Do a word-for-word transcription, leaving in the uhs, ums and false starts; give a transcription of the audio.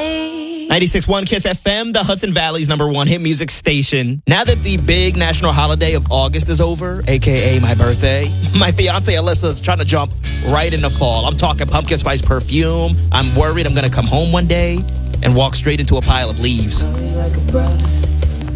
ninety-six point one Kiss F M, the Hudson Valley's number one hit music station. Now that the big national holiday of August is over, a k a my birthday, my fiance Alyssa's trying to jump right into fall. I'm talking pumpkin spice perfume. I'm worried I'm going to come home one day and walk straight into a pile of leaves. Like a brother.